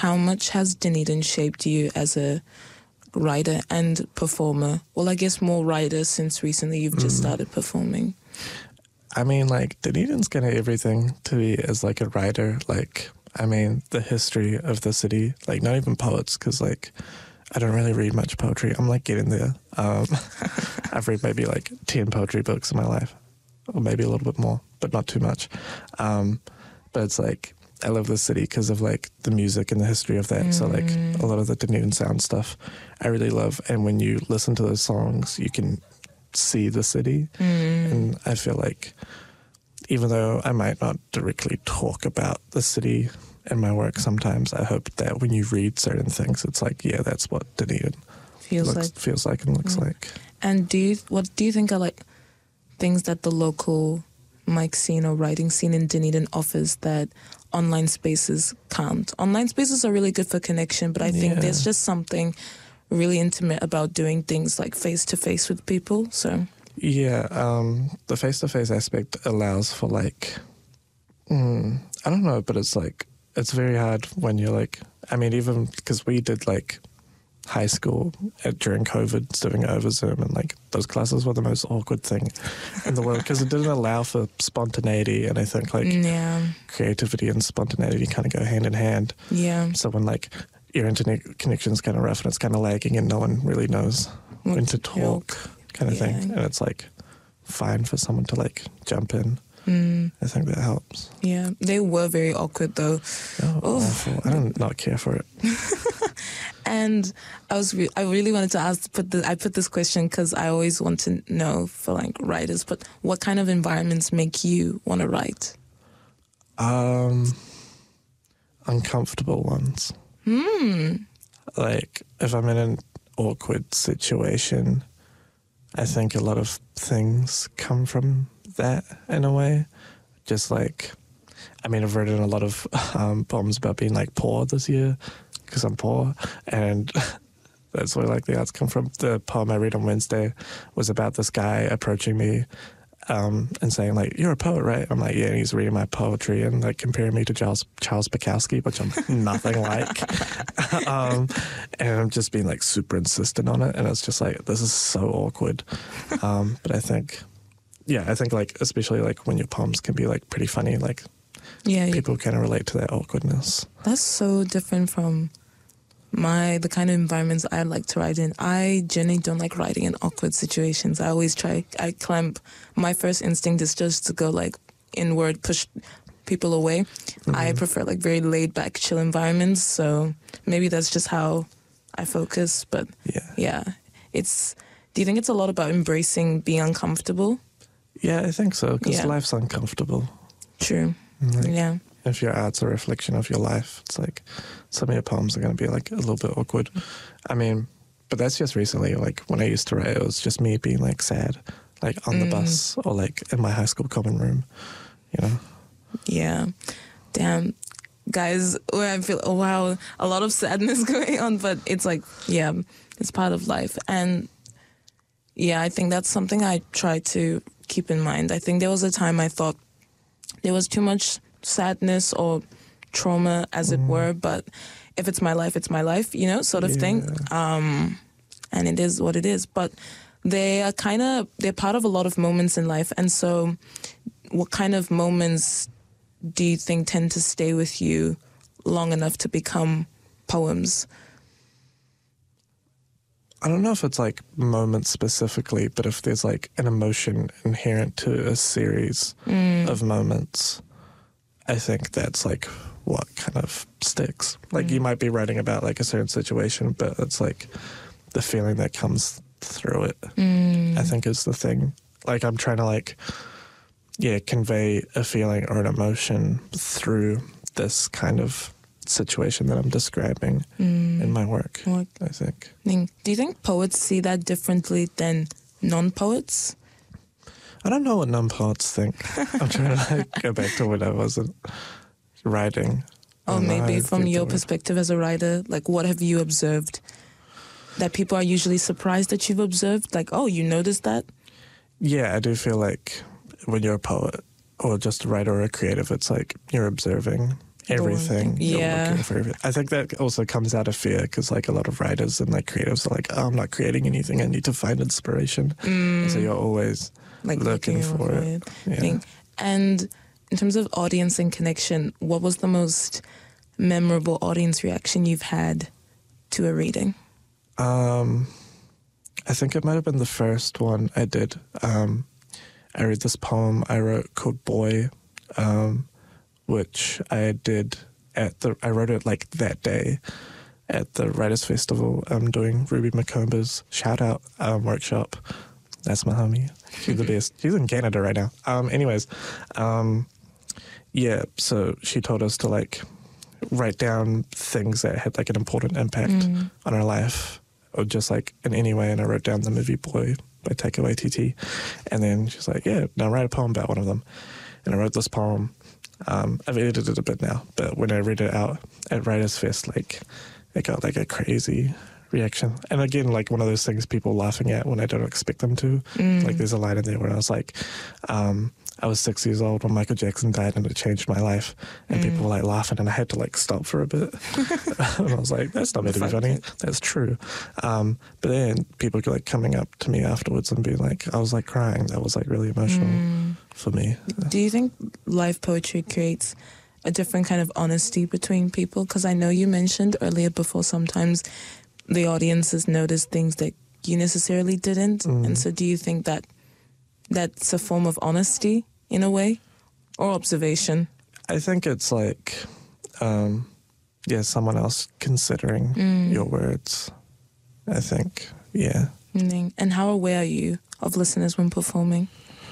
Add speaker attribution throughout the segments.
Speaker 1: how much has Dunedin shaped you as a writer and performer? Well, I guess more writer since recently you've just started performing.
Speaker 2: I mean, like, Dunedin's kind of everything to me as, like, a writer. Like, I mean, the history of the city, like, not even poets, because, like, I don't really read much poetry. I'm, like, getting there. I've read maybe, like, 10 poetry books in my life, or maybe a little bit more, but not too much. But it's, like, I love the city because of, like, the music and the history of that. So, like, a lot of the Dunedin sound stuff I really love. And when you listen to those songs, you can see the city. And I feel like even though I might not directly talk about the city in my work sometimes, I hope that when you read certain things, it's like, yeah, that's what Dunedin feels like and looks like.
Speaker 1: And what do you think are like things that the local mic scene or writing scene in Dunedin offers that online spaces can't? Online spaces are really good for connection, but I think there's just something really intimate about doing things like face-to-face with people, so...
Speaker 2: Yeah, the face-to-face aspect allows for, like... I don't know, but it's, like... It's very hard when you're, like... I mean, even because we did, like, high school during COVID, doing it over Zoom, and, like, those classes were the most awkward thing in the world because it didn't allow for spontaneity, and I think, like, creativity and spontaneity kind of go hand in hand.
Speaker 1: Yeah.
Speaker 2: So when, like... your internet connection's kind of rough and it's kind of lagging and no one really knows when to talk kind of thing. And it's like fine for someone to like jump in. I think that helps.
Speaker 1: Yeah, they were very awkward though.
Speaker 2: Oh, awful. I don't not care for it.
Speaker 1: And I really wanted to I put this question because I always want to know for like writers, but what kind of environments make you want to write?
Speaker 2: Uncomfortable ones. Like, if I'm in an awkward situation, I think a lot of things come from that in a way. Just like, I mean, I've written a lot of poems about being like poor this year because I'm poor, and that's where like the arts come from. The poem I read on Wednesday was about this guy approaching me and saying like, "You're a poet, right?" I'm like, "Yeah," and he's reading my poetry and like comparing me to Charles Bukowski, which I'm nothing like. And I'm just being like super insistent on it, and it's just like, this is so awkward. But I think like, especially like when your poems can be like pretty funny, like people can relate to that awkwardness. That's
Speaker 1: so different from the kind of environments I like to write in. I generally don't like writing in awkward situations. I clamp. My first instinct is just to go like inward, push people away. I prefer like very laid back, chill environments. So maybe that's just how I focus. But yeah, do you think it's a lot about embracing being uncomfortable?
Speaker 2: Yeah, I think so, because life's uncomfortable.
Speaker 1: True. Like,
Speaker 2: if your art's a reflection of your life, it's like some of your poems are going to be like a little bit awkward. I mean, but that's just recently. Like when I used to write, it was just me being like sad, like on the bus or like in my high school common room, you know? Yeah.
Speaker 1: Damn. Guys, I feel, wow, a lot of sadness going on, but it's like, it's part of life. And I think that's something I try to keep in mind. I think there was a time I thought there was too much sadness or trauma, as it were, but if it's my life, you know, sort of thing. And it is what it is. But they're part of a lot of moments in life. And so what kind of moments do you think tend to stay with you long enough to become poems?
Speaker 2: I don't know if it's like moments specifically, but if there's like an emotion inherent to a series of moments, I think that's like what kind of sticks. Like you might be writing about like a certain situation, but it's like the feeling that comes through it, I think is the thing. Like I'm trying to like, convey a feeling or an emotion through this kind of situation that I'm describing in my work, I think.
Speaker 1: Do you think poets see that differently than non-poets?
Speaker 2: I don't know what non-poets think. I'm trying to like go back to when I wasn't writing.
Speaker 1: Or maybe from your perspective as a writer, like what have you observed that people are usually surprised that you've observed? Like, oh, you noticed that?
Speaker 2: Yeah, I do feel like when you're a poet or just a writer or a creative, it's like you're observing everything. You're
Speaker 1: Yeah.
Speaker 2: looking for everything. I think that also comes out of fear because like a lot of writers and like creatives are like, oh, I'm not creating anything. I need to find inspiration. And so you're always
Speaker 1: Like
Speaker 2: looking for it. Yeah.
Speaker 1: Thing. And in terms of audience and connection, what was the most memorable audience reaction you've had to a reading?
Speaker 2: I think it might have been the first one I did. I read this poem I wrote called Boy, which I did I wrote it like that day at the Writers' Festival. I'm doing Ruby Makomba's shout out workshop. That's my homie. She's the best. She's in Canada right now. Yeah, so she told us to like write down things that had like an important impact on our life, or just like in any way. And I wrote down the movie Boy by Taika Waititi. And then she's like, yeah, now write a poem about one of them. And I wrote this poem. I've edited it a bit now, but when I read it out at Writers' Fest, like it got like a crazy reaction. And again, like one of those things people laughing at when I don't expect them to. Like there's a line in there where I was like, I was 6 years old when Michael Jackson died and it changed my life. And people were like laughing and I had to like stop for a bit. And I was like, that's not meant to be funny. That's true. But then people were like coming up to me afterwards and being like, I was like crying. That was like really emotional for me.
Speaker 1: Do you think live poetry creates a different kind of honesty between people? Because I know you mentioned earlier before sometimes the audiences notice things that you necessarily didn't. And so do you think that that's a form of honesty in a way, or observation?
Speaker 2: I think it's like, someone else considering your words. I think, yeah.
Speaker 1: And how aware are you of listeners when performing?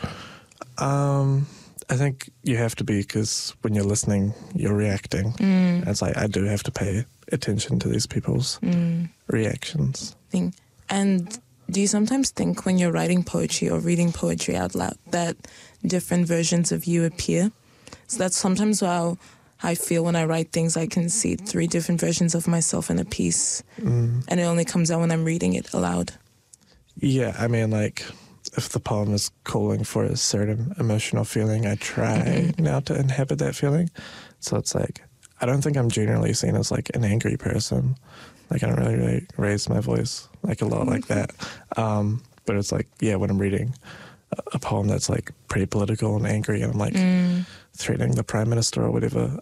Speaker 2: I think you have to be, because when you're listening, you're reacting. It's like I do have to pay attention to these people's reactions.
Speaker 1: And do you sometimes think when you're writing poetry or reading poetry out loud that different versions of you appear? So that's sometimes how I feel when I write things. I can see 3 different versions of myself in a piece, and it only comes out when I'm reading it aloud.
Speaker 2: Yeah, I mean, like, if the poem is calling for a certain emotional feeling, I try now to inhabit that feeling. So it's like, I don't think I'm generally seen as like an angry person. Like I don't really raise my voice like a lot like that. But it's like, yeah, when I'm reading a poem that's like pretty political and angry and I'm like threatening the prime minister or whatever,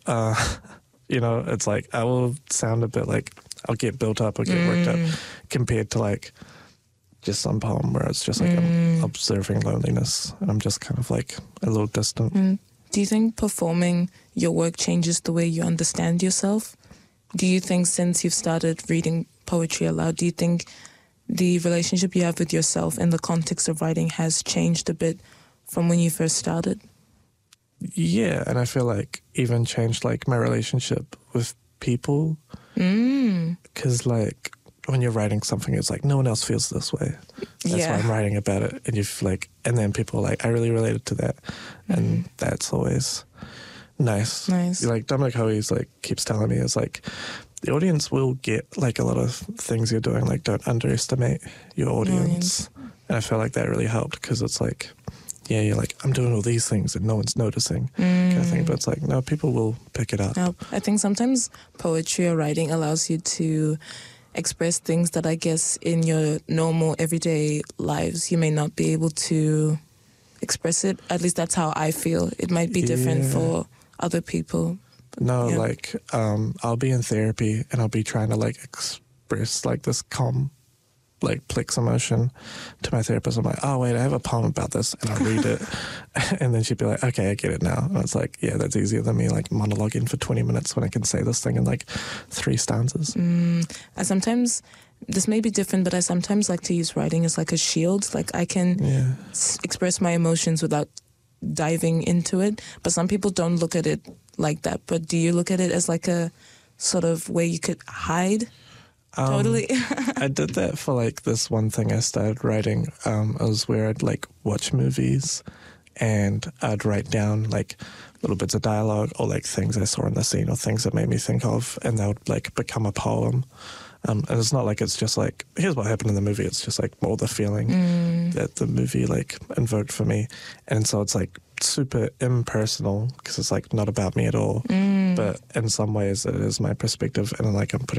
Speaker 2: it's like I will sound a bit like I'll get built up or get worked up compared to like just some poem where it's just like I'm observing loneliness and I'm just kind of like a little distant.
Speaker 1: Do you think performing your work changes the way you understand yourself? Do you think since you've started reading poetry aloud, do you think the relationship you have with yourself in the context of writing has changed a bit from when you first started?
Speaker 2: Yeah, and I feel like even changed like my relationship with people. Because like when you're writing something, it's like no one else feels this way. That's why I'm writing about it. And you've like, and then people are like, I really related to that. And that's always nice. Like Dominic Hoey's like keeps telling me, it's like the audience will get like a lot of things you're doing. Like don't underestimate your audience. And I feel like that really helped because it's like, yeah, you're like, I'm doing all these things and no one's noticing kind of thing. But it's like, no, people will pick it up.
Speaker 1: I think sometimes poetry or writing allows you to express things that I guess in your normal everyday lives you may not be able to express it. At least that's how I feel. It might be different for other people.
Speaker 2: No, like I'll be in therapy and I'll be trying to like express like this calm like plex emotion to my therapist. I'm like, oh wait, I have a poem about this, and I'll read it. And then she'd be like, okay, I get it now. And it's like, yeah, that's easier than me like monologuing for 20 minutes when I can say this thing in like 3 stanzas.
Speaker 1: I sometimes, this may be different, but I sometimes like to use writing as like a shield. Like I can express my emotions without diving into it. But some people don't look at it like that. But do you look at it as like a sort of way you could hide? Totally.
Speaker 2: I did that for like this one thing I started writing. It was where I'd like watch movies and I'd write down like little bits of dialogue or like things I saw in the scene or things that made me think of, and that would like become a poem. And it's not like it's just like, here's what happened in the movie. It's just like more the feeling that the movie like invoked for me. And so it's like super impersonal because it's like not about me at all. But in some ways it is my perspective, and like I'm putting